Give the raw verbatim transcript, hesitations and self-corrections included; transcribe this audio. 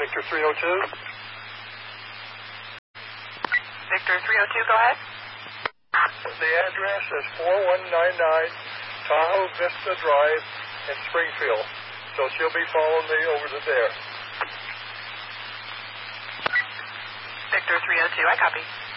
Victor three oh two. Victor three oh two, go ahead. The address is four one nine nine Tahoe Vista Drive in Springfield. So she'll be following me over to there. Victor three oh two, I copy.